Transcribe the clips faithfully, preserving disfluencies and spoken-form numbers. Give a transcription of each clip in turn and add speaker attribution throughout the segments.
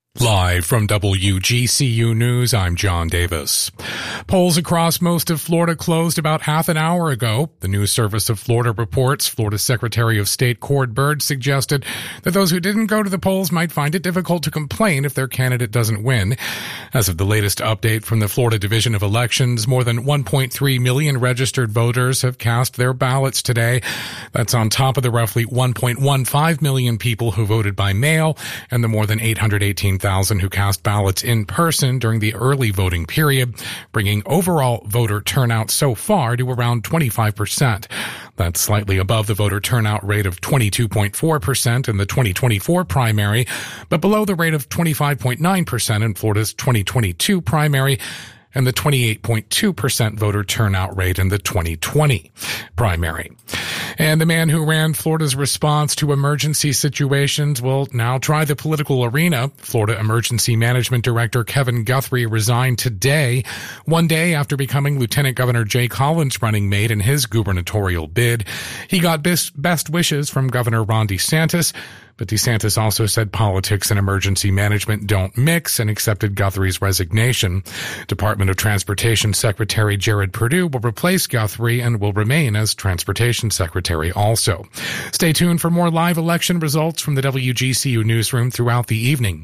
Speaker 1: Live from W G C U News, I'm John Davis. Polls across most of Florida closed about half an hour ago. The News Service of Florida reports Florida Secretary of State Cord Byrd suggested that those who didn't go to the polls might find it difficult to complain if their candidate doesn't win. As of the latest update from the Florida Division of Elections, more than one point three million registered voters have cast their ballots today. That's on top of the roughly one point one five million people who voted by mail and the more than eight hundred eighteen thousand who cast ballots in person during the early voting period, bringing overall voter turnout so far to around twenty-five percent. That's slightly above the voter turnout rate of twenty-two point four percent in the twenty twenty-four primary, but below the rate of twenty-five point nine percent in Florida's twenty twenty-two primary and the twenty-eight point two percent voter turnout rate in the twenty twenty primary. And the man who ran Florida's response to emergency situations will now try the political arena. Florida Emergency Management Director Kevin Guthrie resigned today, one day after becoming Lieutenant Governor Jay Collins' running mate in his gubernatorial bid. He got best, best wishes from Governor Ron DeSantis, but DeSantis also said politics and emergency management don't mix and accepted Guthrie's resignation. Department of Transportation Secretary Jared Perdue will replace Guthrie and will remain as Transportation Secretary also. Stay tuned for more live election results from the W G C U newsroom throughout the evening.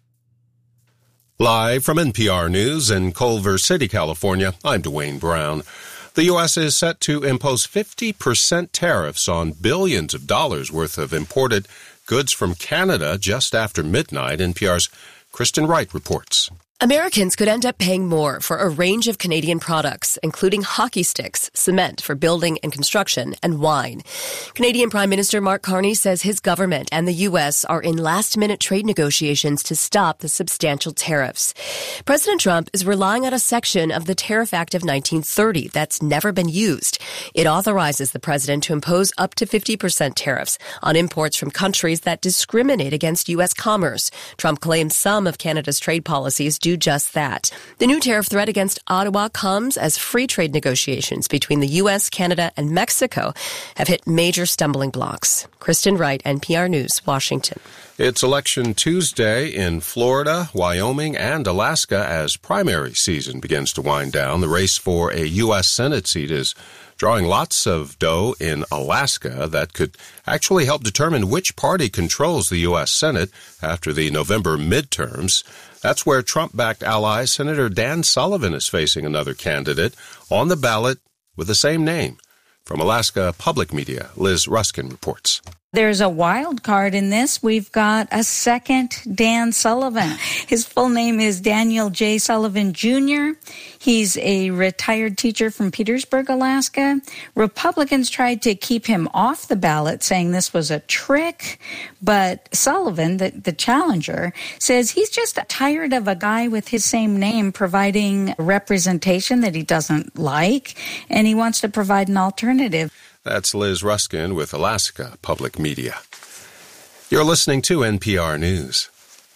Speaker 2: Live from N P R News in Culver City, California, I'm Dwayne Brown. The U S is set to impose fifty percent tariffs on billions of dollars worth of imported goods from Canada just after midnight. N P R's Kristen Wright reports.
Speaker 3: Americans could end up paying more for a range of Canadian products, including hockey sticks, cement for building and construction, and wine. Canadian Prime Minister Mark Carney says his government and the U S are in last-minute trade negotiations to stop the substantial tariffs. President Trump is relying on a section of the Tariff Act of nineteen thirty that's never been used. It authorizes the president to impose up to fifty percent tariffs on imports from countries that discriminate against U S commerce. Trump claims some of Canada's trade policies do just that. The new tariff threat against Ottawa comes as free trade negotiations between the U S, Canada, and Mexico have hit major stumbling blocks. Kristen Wright, N P R News, Washington.
Speaker 2: It's Election Tuesday in Florida, Wyoming, and Alaska as primary season begins to wind down. The race for a U S Senate seat is drawing lots of dough in Alaska that could actually help determine which party controls the U S Senate after the November midterms. That's where Trump-backed ally Senator Dan Sullivan is facing another candidate on the ballot with the same name. From Alaska Public Media, Liz Ruskin reports.
Speaker 4: There's a wild card in this. We've got a second Dan Sullivan. His full name is Daniel J. Sullivan, Junior He's a retired teacher from Petersburg, Alaska. Republicans tried to keep him off the ballot, saying this was a trick. But Sullivan, the, the challenger, says he's just tired of a guy with his same name providing representation that he doesn't like, and he wants to provide an alternative.
Speaker 2: That's Liz Ruskin with Alaska Public Media. You're listening to N P R News.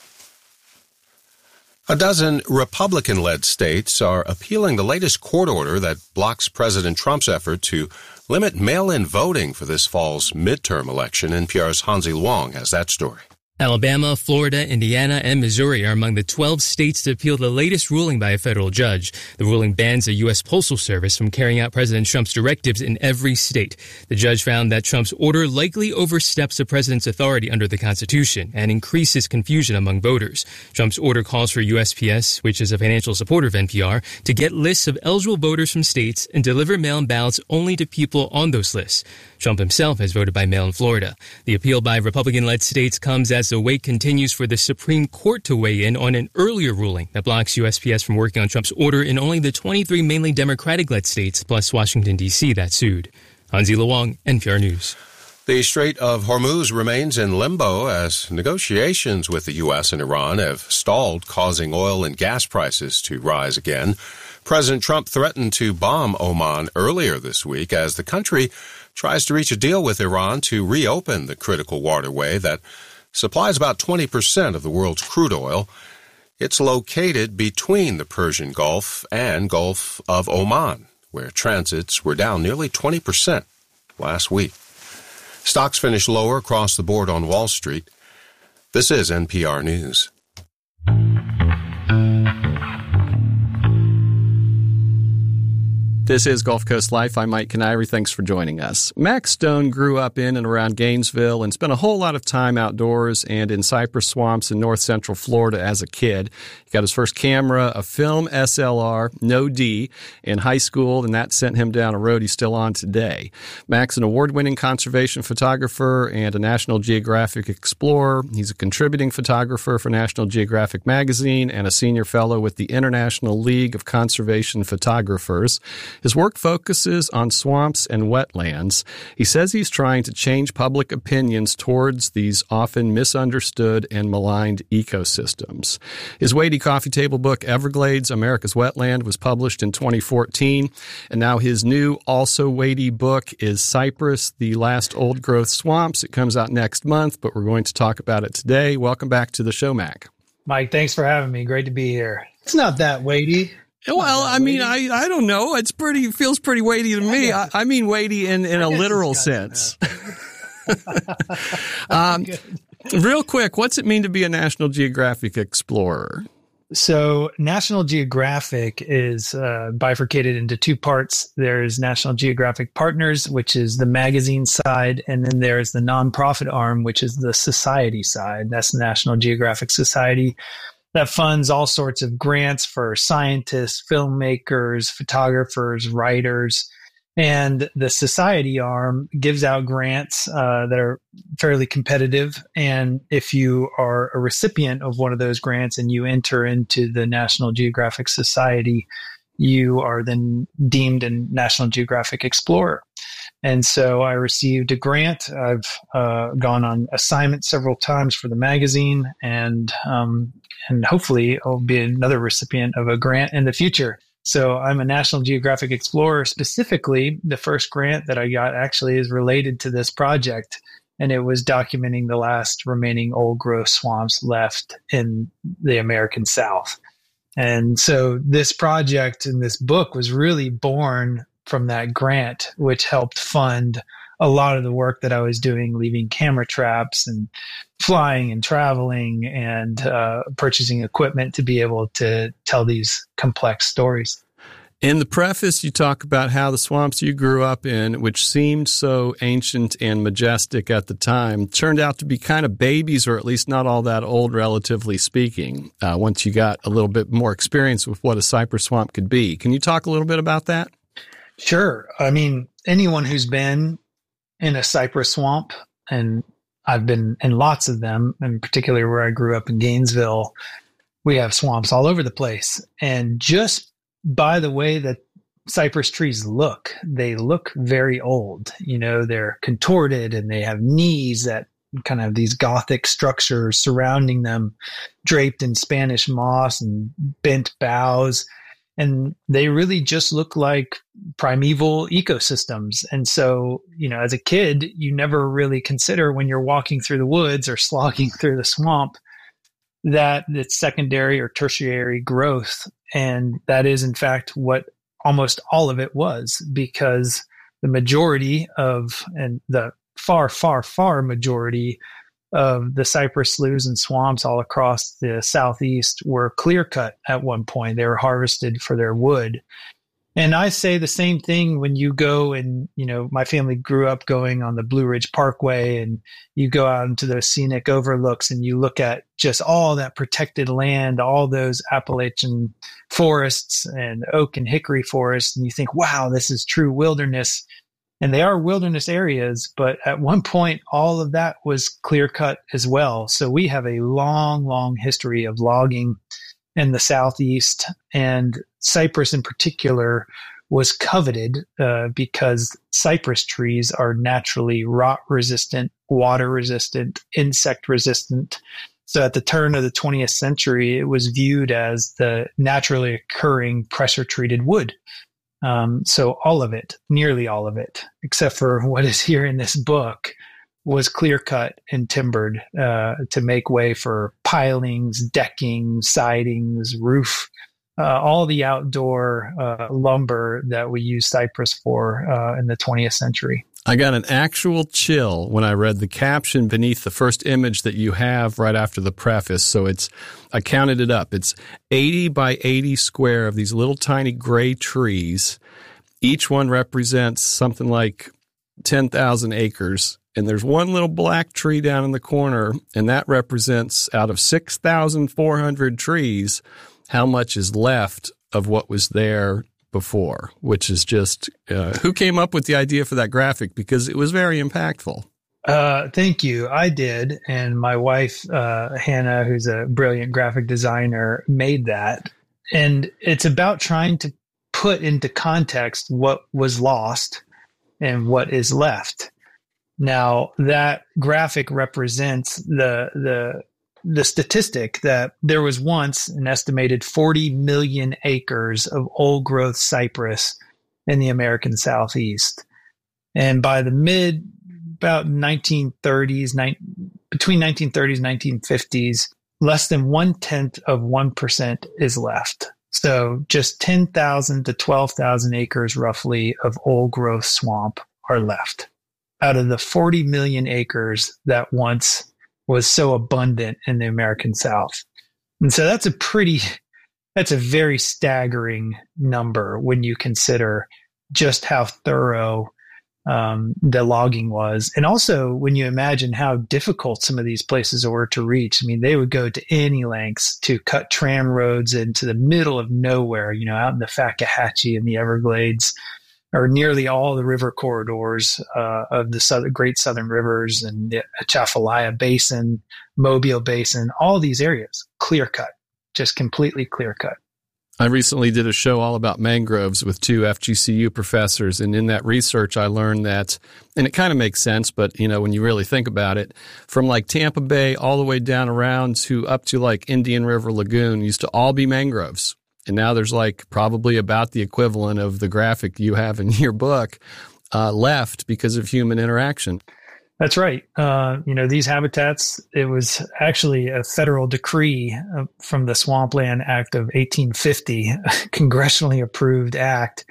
Speaker 2: A dozen Republican-led states are appealing the latest court order that blocks President Trump's effort to limit mail-in voting for this fall's midterm election. N P R's Hansi Luong has that story.
Speaker 5: Alabama, Florida, Indiana, and Missouri are among the twelve states to appeal the latest ruling by a federal judge. The ruling bans the U S Postal Service from carrying out President Trump's directives in every state. The judge found that Trump's order likely oversteps the president's authority under the Constitution and increases confusion among voters. Trump's order calls for U S P S, which is a financial supporter of N P R, to get lists of eligible voters from states and deliver mail-in ballots only to people on those lists. Trump himself has voted by mail in Florida. The appeal by Republican-led states comes as the wait continues for the Supreme Court to weigh in on an earlier ruling that blocks U S P S from working on Trump's order in only the twenty-three mainly Democratic-led states, plus Washington, D C that sued. Hansi Luong, N P R News.
Speaker 2: The Strait of Hormuz remains in limbo as negotiations with the U S and Iran have stalled, causing oil and gas prices to rise again. President Trump threatened to bomb Oman earlier this week as the country tries to reach a deal with Iran to reopen the critical waterway that supplies about twenty percent of the world's crude oil. It's located between the Persian Gulf and Gulf of Oman, where transits were down nearly twenty percent last week. Stocks finished lower across the board on Wall Street. This is N P R News.
Speaker 6: This is Gulf Coast Life. I'm Mike Canary. Thanks for joining us. Max Stone grew up in and around Gainesville and spent a whole lot of time outdoors and in cypress swamps in north central Florida as a kid. He got his first camera, a film S L R, no D, in high school, and that sent him down a road he's still on today. Max, an award-winning conservation photographer and a National Geographic explorer. He's a contributing photographer for National Geographic magazine and a senior fellow with the International League of Conservation Photographers. His work focuses on swamps and wetlands. He says he's trying to change public opinions towards these often misunderstood and maligned ecosystems. His weighty coffee table book, Everglades, America's Wetland, was published in twenty fourteen, and now his new, also weighty book is Cypress, the Last Old-Growth Swamps. It comes out next month, but we're going to talk about it today. Welcome back to the show, Mac.
Speaker 7: Mike, thanks for having me. Great to be here. It's not that weighty.
Speaker 6: Well, I mean, I, I don't know. It's pretty, feels pretty weighty to me. I, I mean weighty in, in a literal sense. um, real quick, what's it mean to be a National Geographic explorer?
Speaker 7: So National Geographic is uh, bifurcated into two parts. There's National Geographic Partners, which is the magazine side, and then there's the nonprofit arm, which is the society side. That's the National Geographic Society. That funds all sorts of grants for scientists, filmmakers, photographers, writers. And the society arm gives out grants uh, that are fairly competitive. And if you are a recipient of one of those grants and you enter into the National Geographic Society, you are then deemed a National Geographic Explorer. And so I received a grant. I've uh, gone on assignment several times for the magazine, and um, and hopefully I'll be another recipient of a grant in the future. So I'm a National Geographic Explorer. Specifically, the first grant that I got actually is related to this project, and it was documenting the last remaining old-growth swamps left in the American South. And so this project and this book was really born from that grant, which helped fund a lot of the work that I was doing, leaving camera traps and flying and traveling and uh, purchasing equipment to be able to tell these complex stories.
Speaker 6: In the preface, you talk about how the swamps you grew up in, which seemed so ancient and majestic at the time, turned out to be kind of babies, or at least not all that old, relatively speaking, uh, once you got a little bit more experience with what a cypress swamp could be. Can you talk a little bit about that?
Speaker 7: Sure. I mean, anyone who's been in a cypress swamp, and I've been in lots of them, in particular where I grew up in Gainesville, we have swamps all over the place. And just by the way that cypress trees look, they look very old. You know, they're contorted and they have knees that kind of these Gothic structures surrounding them, draped in Spanish moss and bent boughs. And they really just look like primeval ecosystems. And so, you know, as a kid, you never really consider when you're walking through the woods or slogging through the swamp that it's secondary or tertiary growth. And that is, in fact, what almost all of it was, because the majority of, and the far, far, far majority of the cypress sloughs and swamps all across the southeast were clear cut at one point. They were harvested for their wood. And I say the same thing when you go and, you know, my family grew up going on the Blue Ridge Parkway, and you go out into those scenic overlooks and you look at just all that protected land, all those Appalachian forests and oak and hickory forests. And you think, wow, this is true wilderness. And they are wilderness areas, but at one point, all of that was clear cut as well. So we have a long, long history of logging in the Southeast, and cypress in particular was coveted uh, because cypress trees are naturally rot resistant, water resistant, insect resistant. So at the turn of the twentieth century, it was viewed as the naturally occurring pressure treated wood. Um, so all of it, nearly all of it, except for what is here in this book, was clear cut and timbered uh, to make way for pilings, decking, sidings, roof, uh, all the outdoor uh, lumber that we use cypress for uh, in the twentieth century.
Speaker 6: I got an actual chill when I read the caption beneath the first image that you have right after the preface. So it's, I counted it up. It's eighty by eighty square of these little tiny gray trees. Each one represents something like ten thousand acres. And there's one little black tree down in the corner, and that represents out of six thousand four hundred trees, how much is left of what was there before, which is just, uh, who came up with the idea for that graphic? Because it was very impactful.
Speaker 7: Uh, thank you. I did. And my wife, uh, Hannah, who's a brilliant graphic designer, made that. And it's about trying to put into context what was lost and what is left. Now, that graphic represents the the the statistic that there was once an estimated forty million acres of old-growth cypress in the American Southeast. And by the mid, about nineteen thirties, ni- between nineteen thirties and nineteen fifties, less than one-tenth of one percent is left. So just ten thousand to twelve thousand acres roughly of old-growth swamp are left out of the forty million acres that once was so abundant in the American South. And so that's a pretty, that's a very staggering number when you consider just how thorough um, the logging was. And also when you imagine how difficult some of these places were to reach. I mean, they would go to any lengths to cut tram roads into the middle of nowhere, you know, out in the Fakahatchee and the Everglades, or nearly all the river corridors uh, of the southern, great southern rivers and the Atchafalaya Basin, Mobile Basin, all these areas, clear cut, just completely clear cut.
Speaker 6: I recently did a show all about mangroves with two F G C U professors, and in that research I learned that, and it kind of makes sense, but you know, when you really think about it, from like Tampa Bay all the way down around to up to like Indian River Lagoon used to all be mangroves. And now there's like probably about the equivalent of the graphic you have in your book uh, left because of human interaction.
Speaker 7: That's right. Uh, you know, these habitats, it was actually a federal decree uh, from the Swampland Act of eighteen fifty, a congressionally approved act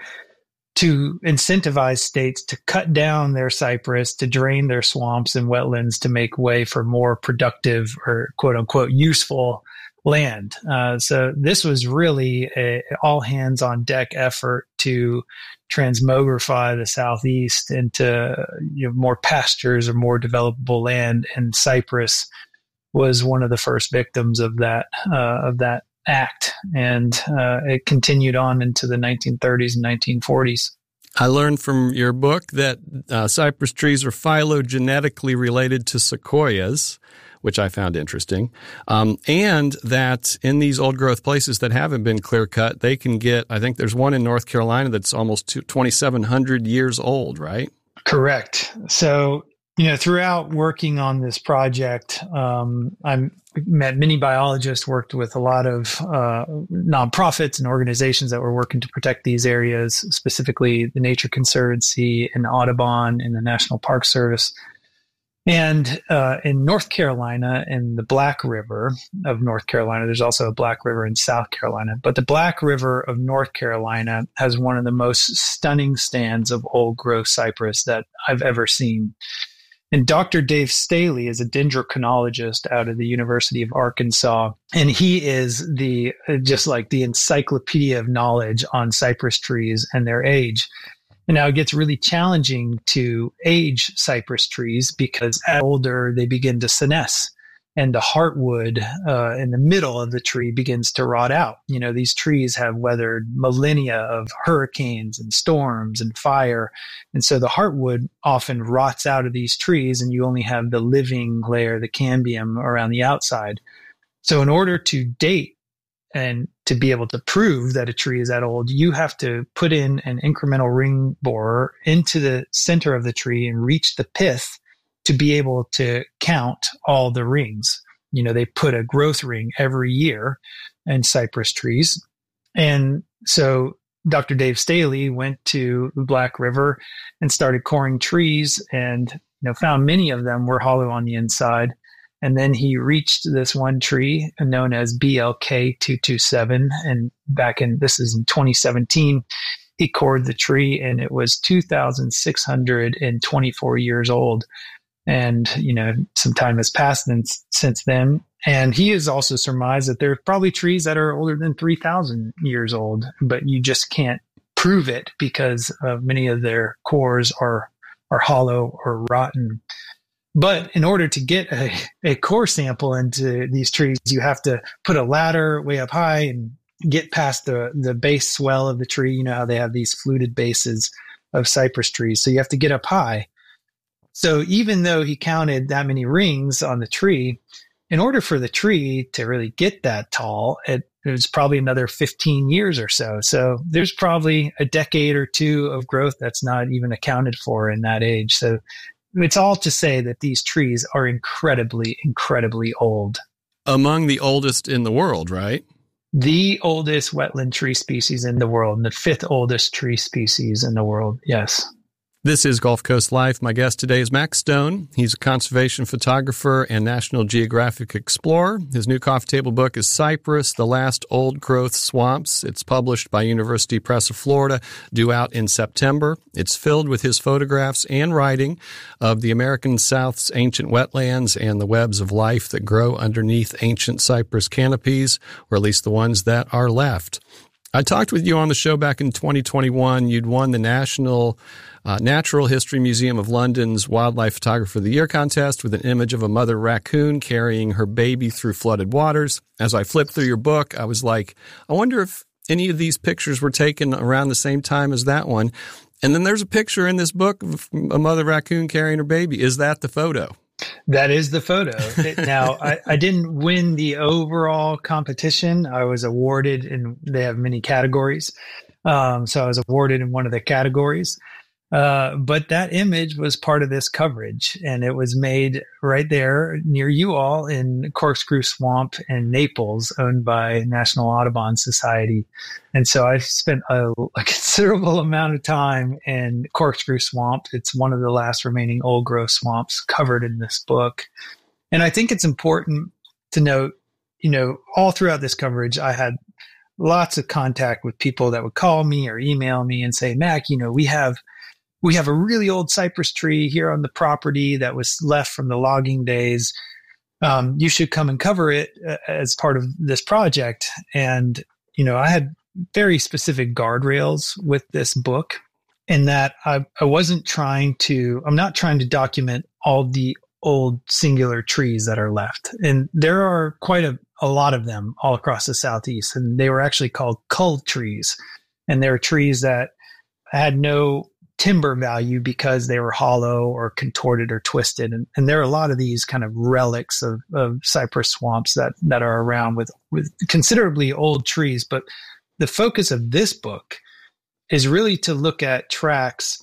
Speaker 7: to incentivize states to cut down their cypress, to drain their swamps and wetlands to make way for more productive or quote unquote useful land. Uh, so this was really a all hands on deck effort to transmogrify the Southeast into, you know, more pastures or more developable land. And cypress was one of the first victims of that, uh, of that act. And uh, it continued on into the nineteen thirties and nineteen forties.
Speaker 6: I learned from your book that uh, cypress trees are phylogenetically related to sequoias, which I found interesting, um, and that in these old-growth places that haven't been clear-cut, they can get, I think there's one in North Carolina that's almost twenty-seven hundred years old, right?
Speaker 7: Correct. So, you know, throughout working on this project, um, I met many biologists, worked with a lot of uh, nonprofits and organizations that were working to protect these areas, specifically the Nature Conservancy and Audubon and the National Park Service. And uh, in North Carolina, in the Black River of North Carolina, there's also a Black River in South Carolina, but the Black River of North Carolina has one of the most stunning stands of old growth cypress that I've ever seen. And Doctor Dave Staley is a dendrochronologist out of the University of Arkansas, and he is the just like the encyclopedia of knowledge on cypress trees and their age. And now it gets really challenging to age cypress trees because as older, they begin to senesce. And the heartwood uh, in the middle of the tree begins to rot out. You know, these trees have weathered millennia of hurricanes and storms and fire. And so the heartwood often rots out of these trees, and you only have the living layer, the cambium, around the outside. So in order to date and to be able to prove that a tree is that old, you have to put in an incremental ring borer into the center of the tree and reach the pith to be able to count all the rings. You know, they put a growth ring every year in cypress trees. And so Doctor Dave Staley went to the Black River and started coring trees, and, you know, found many of them were hollow on the inside. And then he reached this one tree known as B L K two twenty-seven. And back in, this is in twenty seventeen, he cored the tree, and it was two thousand six hundred twenty-four years old. And, you know, some time has passed since, since then. And he has also surmised that there are probably trees that are older than three thousand years old, but you just can't prove it because uh, many of their cores are are hollow or rotten. But in order to get a, a core sample into these trees, you have to put a ladder way up high and get past the, the base swell of the tree. You know how they have these fluted bases of cypress trees. So you have to get up high. So even though he counted that many rings on the tree, in order for the tree to really get that tall, it, it was probably another fifteen years or so. So there's probably a decade or two of growth that's not even accounted for in that age. So it's all to say that these trees are incredibly, incredibly old.
Speaker 6: Among the oldest in the world, right?
Speaker 7: The oldest wetland tree species in the world, and the fifth oldest tree species in the world, yes.
Speaker 6: This is Gulf Coast Life. My guest today is Max Stone. He's a conservation photographer and National Geographic explorer. His new coffee table book is Cypress, The Last Old-Growth Swamps. It's published by University Press of Florida, due out in September. It's filled with his photographs and writing of the American South's ancient wetlands and the webs of life that grow underneath ancient cypress canopies, or at least the ones that are left. I talked with you on the show back in twenty twenty-one. You'd won the National uh, Natural History Museum of London's Wildlife Photographer of the Year contest with an image of a mother raccoon carrying her baby through flooded waters. As I flipped through your book, I was like, I wonder if any of these pictures were taken around the same time as that one. And then there's a picture in this book of a mother raccoon carrying her baby. Is that the photo?
Speaker 7: That is the photo. Now, I, I didn't win the overall competition. I was awarded, and they have many categories. Um, so I was awarded in one of the categories. Uh, but that image was part of this coverage, and it was made right there near you all in Corkscrew Swamp in Naples, owned by National Audubon Society. And so I spent a, a considerable amount of time in Corkscrew Swamp. It's one of the last remaining old growth swamps covered in this book. And I think it's important to note, you know, all throughout this coverage, I had lots of contact with people that would call me or email me and say, Mac, you know, we have We have a really old cypress tree here on the property that was left from the logging days. Um, you should come and cover it uh, as part of this project. And, you know, I had very specific guardrails with this book in that I, I wasn't trying to, I'm not trying to document all the old singular trees that are left. And there are quite a, a lot of them all across the Southeast. And they were actually called cull trees. And they were trees that had no timber value because they were hollow or contorted or twisted. And, and there are a lot of these kind of relics of, of cypress swamps that, that are around with, with considerably old trees. But the focus of this book is really to look at tracks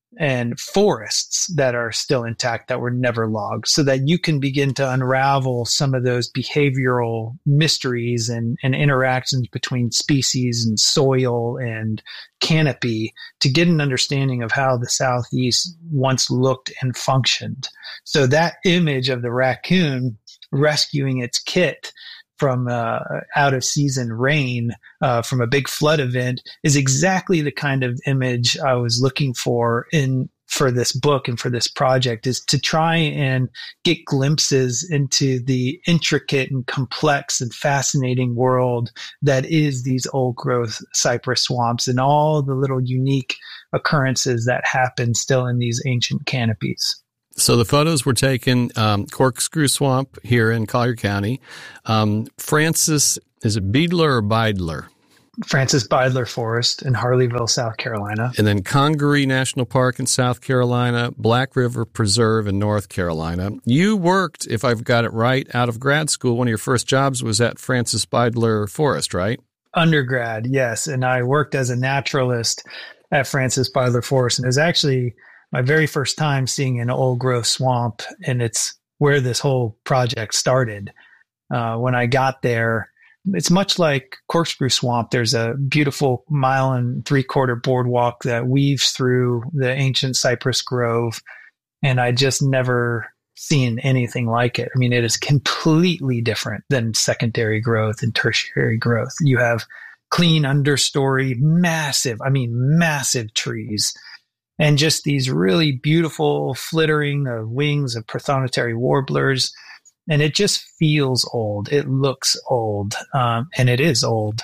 Speaker 7: and forests that are still intact, that were never logged, so that you can begin to unravel some of those behavioral mysteries and, and interactions between species and soil and canopy to get an understanding of how the Southeast once looked and functioned. So that image of the raccoon rescuing its kit from uh, out of season rain uh, from a big flood event is exactly the kind of image I was looking for in for this book and for this project, is to try and get glimpses into the intricate and complex and fascinating world that is these old growth cypress swamps and all the little unique occurrences that happen still in these ancient canopies.
Speaker 6: So the photos were taken um, Corkscrew Swamp here in Collier County. Um, Francis, is it Beidler or Beidler?
Speaker 7: Francis Beidler Forest in Harleyville, South Carolina.
Speaker 6: And then Congaree National Park in South Carolina, Black River Preserve in North Carolina. You worked, if I've got it right, out of grad school. One of your first jobs was at Francis Beidler Forest, right?
Speaker 7: Undergrad, yes. And I worked as a naturalist at Francis Beidler Forest. And it was actually my very first time seeing an old growth swamp, and it's where this whole project started. Uh, when I got there, it's much like Corkscrew Swamp. There's a beautiful mile and three quarter boardwalk that weaves through the ancient cypress grove, and I just never seen anything like it. I mean, it is completely different than secondary growth and tertiary growth. You have clean understory, massive, I mean, massive trees. And just these really beautiful flittering of wings of prothonotary warblers. And it just feels old. It looks old. Um, and it is old.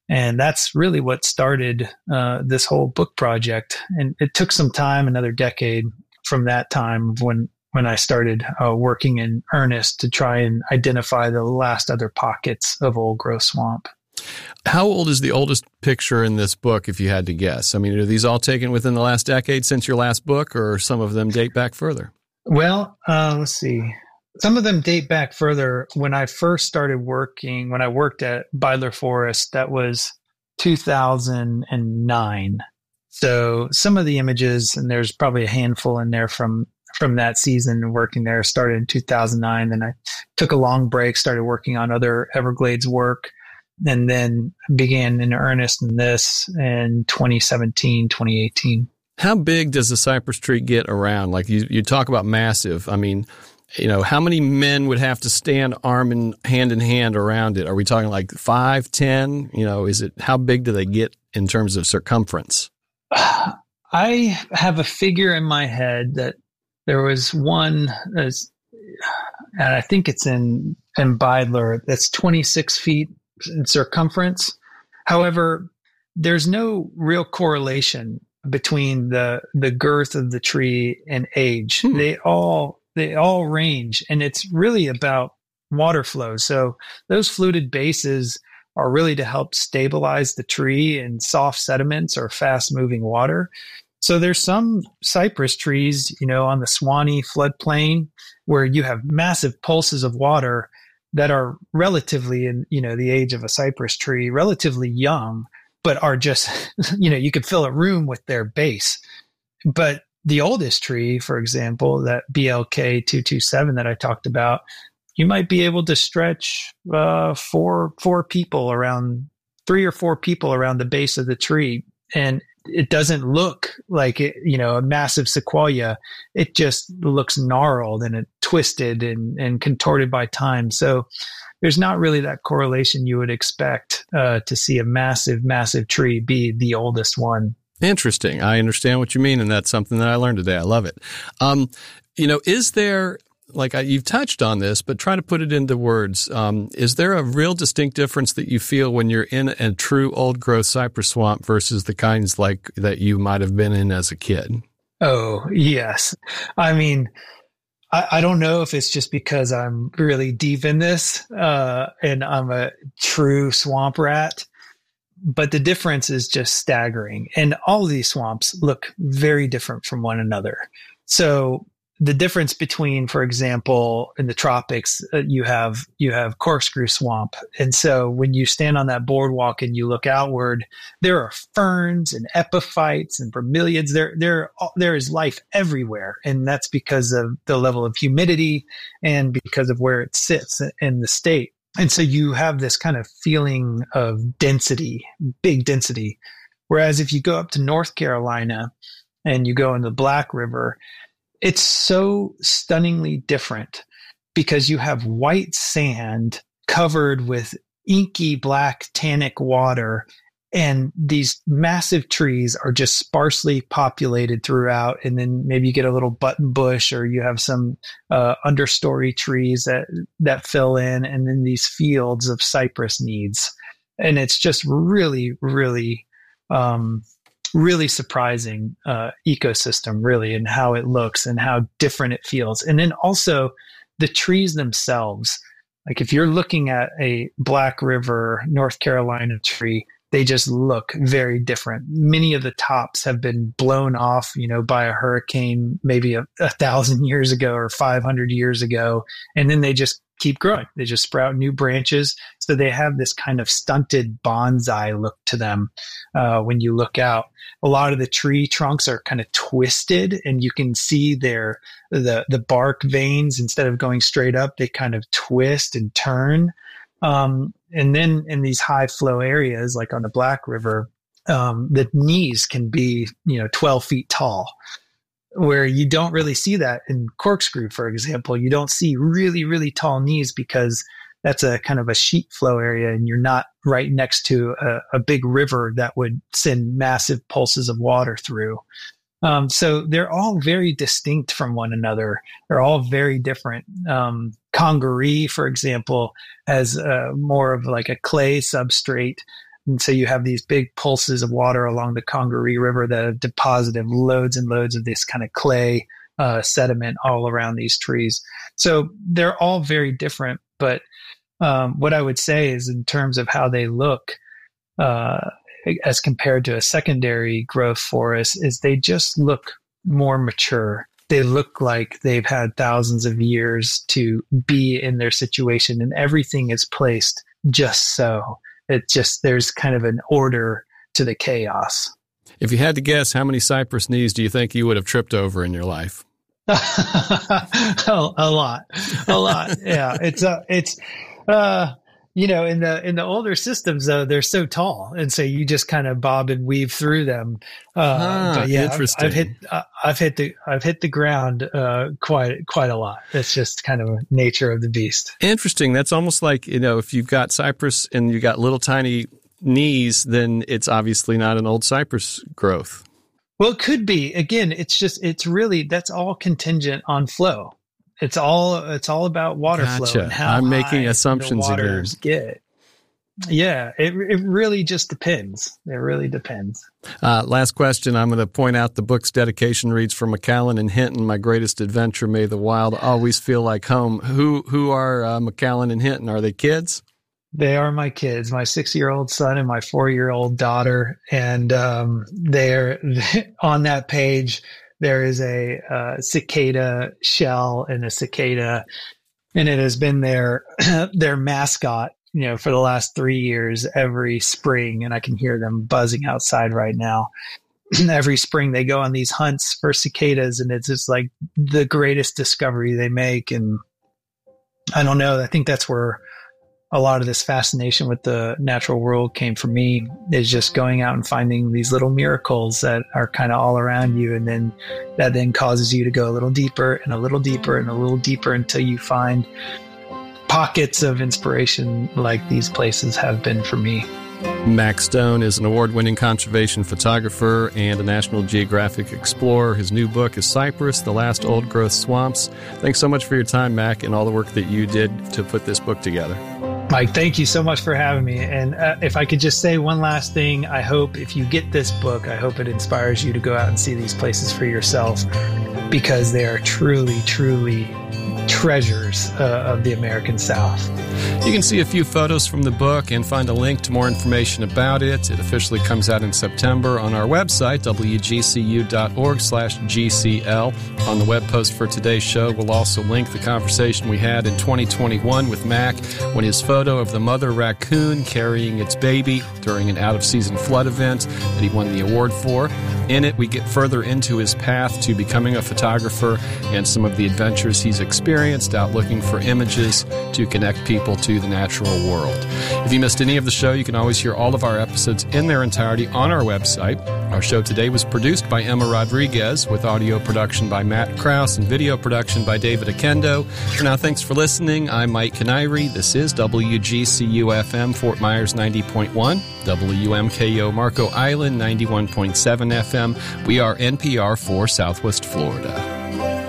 Speaker 7: And that's really what started uh, this whole book project. And it took some time, another decade from that time when when I started uh, working in earnest to try and identify the last other pockets of old growth swamp.
Speaker 6: How old is the oldest picture in this book, if you had to guess? I mean, are these all taken within the last decade since your last book, or some of them date back further?
Speaker 7: Well, uh, let's see. Some of them date back further. When I first started working, when I worked at Beidler Forest, that was two thousand nine. So some of the images, and there's probably a handful in there from from that season working there, started in two thousand nine. Then I took a long break, started working on other Everglades work, and then began in earnest in this in twenty seventeen, twenty eighteen.
Speaker 6: How big does the cypress tree get around? Like you, you talk about massive. I mean, you know, how many men would have to stand arm and hand in hand around it? Are we talking like five, ten? You know, is it, how big do they get in terms of circumference?
Speaker 7: I have a figure in my head that there was one, as, and I think it's in, in Beidler, that's twenty-six feet in circumference. However, there's no real correlation between the the girth of the tree and age. Hmm. They all they all range, and it's really about water flow. So those fluted bases are really to help stabilize the tree in soft sediments or fast moving water. So there's some cypress trees, you know, on the Suwannee floodplain where you have massive pulses of water that are relatively in, you know, the age of a cypress tree, relatively young, but are just, you know, you could fill a room with their base. But the oldest tree, for example, that B L K two twenty-seven that I talked about, you might be able to stretch uh, four four people around, three or four people around the base of the tree. And it doesn't look like it, you know, a massive sequoia. It just looks gnarled and it twisted and, and contorted by time. So there's not really that correlation you would expect uh, to see a massive, massive tree be the oldest one.
Speaker 6: Interesting. I understand what you mean, and that's something that I learned today. I love it. Um, you know, is there, like I, you've touched on this, but try to put it into words. Um, is there a real distinct difference that you feel when you're in a true old growth cypress swamp versus the kinds like that you might have been in as a kid?
Speaker 7: Oh, yes. I mean, I, I don't know if it's just because I'm really deep in this uh, and I'm a true swamp rat, but the difference is just staggering. And all of these swamps look very different from one another. So the difference between, for example, in the tropics, uh, you have you have corkscrew swamp. And so when you stand on that boardwalk and you look outward, there are ferns and epiphytes and bromeliads. There, there, there is life everywhere. And that's because of the level of humidity and because of where it sits in the state. And so you have this kind of feeling of density, big density. Whereas if you go up to North Carolina and you go into the Black River, it's so stunningly different because you have white sand covered with inky black tannic water, and these massive trees are just sparsely populated throughout. And then maybe you get a little button bush, or you have some uh, understory trees that that fill in, and then these fields of cypress knees. And it's just really, really um really surprising uh, ecosystem, really, and how it looks and how different it feels. And then also the trees themselves. Like if you're looking at a Black River, North Carolina tree, they just look very different. Many of the tops have been blown off, you know, by a hurricane, maybe a, a thousand years ago or five hundred years ago. And then they just keep growing. They just sprout new branches. So they have this kind of stunted bonsai look to them uh, when you look out. A lot of the tree trunks are kind of twisted, and you can see their the the bark veins, instead of going straight up, they kind of twist and turn. Um, and then in these high flow areas, like on the Black River, um, the knees can be, you know, twelve feet tall, where you don't really see that in Corkscrew, for example. You don't see really, really tall knees because that's a kind of a sheet flow area, and you're not right next to a, a big river that would send massive pulses of water through. Um, so they're all very distinct from one another. They're all very different. Um, Congaree, for example, has uh, more of like a clay substrate. And so you have these big pulses of water along the Congaree River that have deposited loads and loads of this kind of clay uh, sediment all around these trees. So they're all very different. But um, what I would say is in terms of how they look uh, as compared to a secondary growth forest is they just look more mature. They look like they've had thousands of years to be in their situation, and everything is placed just so. It just, there's kind of an order to the chaos.
Speaker 6: If you had to guess, how many cypress knees do you think you would have tripped over in your life?
Speaker 7: a, a lot, a lot. Yeah, it's uh, it's uh, you know, in the in the older systems though, they're so tall, and so you just kind of bob and weave through them. Uh,
Speaker 6: ah,
Speaker 7: but yeah,
Speaker 6: interesting.
Speaker 7: I've, I've hit uh, I've hit the I've hit the ground uh, quite quite a lot. It's just kind of a nature of the beast.
Speaker 6: Interesting. That's almost like, you know, if you've got cypress and you got little tiny knees, then it's obviously not an old cypress growth.
Speaker 7: Well, it could be. Again, it's just, it's really, that's all contingent on flow. It's all, it's all about water
Speaker 6: Gotcha.
Speaker 7: flow and how
Speaker 6: I'm making
Speaker 7: high
Speaker 6: assumptions
Speaker 7: the waters get. Yeah, it it really just depends. It really depends.
Speaker 6: Uh, last question. I'm going to point out the book's dedication reads for Macallan and Hinton, my greatest adventure. May the wild always feel like home. Who, who are uh, Macallan and Hinton? Are they kids?
Speaker 7: They are my kids, my six-year-old son and my four-year-old daughter. And um, they're on that page, there is a uh, cicada shell and a cicada, and it has been their their mascot, you know, for the last three years, every spring. And I can hear them buzzing outside right now. Every spring they go on these hunts for cicadas, and it's just like the greatest discovery they make. And I don't know, I think that's where a lot of this fascination with the natural world came for me, is just going out and finding these little miracles that are kind of all around you. And then that then causes you to go a little deeper and a little deeper and a little deeper until you find pockets of inspiration like these places have been for me.
Speaker 6: Mac Stone is an award-winning conservation photographer and a National Geographic explorer. His new book is Cypress, The Last Old-Growth Swamps. Thanks so much for your time, Mac, and all the work that you did to put this book together.
Speaker 7: Mike, thank you so much for having me. And uh, if I could just say one last thing, I hope if you get this book, I hope it inspires you to go out and see these places for yourself, because they are truly, truly treasures uh, of the American South.
Speaker 6: You can see a few photos from the book and find a link to more information about it. It officially comes out in September on our website, w g c u dot org slash g c l. On the web post for today's show, we'll also link the conversation we had in twenty twenty-one with Mac when his photo of the mother raccoon carrying its baby during an out-of-season flood event that he won the award for. In it, we get further into his path to becoming a photographer and some of the adventures he's experienced out looking for images to connect people to the natural world. If you missed any of the show, you can always hear all of our episodes in their entirety on our website. Our show today was produced by Emma Rodriguez, with audio production by Matt Krause and video production by David Akendo. For now, thanks for listening. I'm Mike Canary. This is W G C U F M Fort Myers ninety point one, W M K O Marco Island ninety-one point seven F M. We are N P R for Southwest Florida.